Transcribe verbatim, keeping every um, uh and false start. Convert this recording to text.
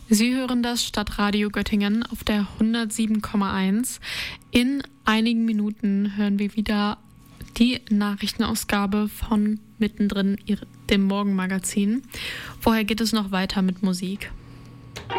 Sie hören das Stadtradio Göttingen auf der hundertsieben Komma eins. In einigen Minuten hören wir wieder die Nachrichtenausgabe von Mittendrin, dem Morgenmagazin. Vorher geht es noch weiter mit Musik.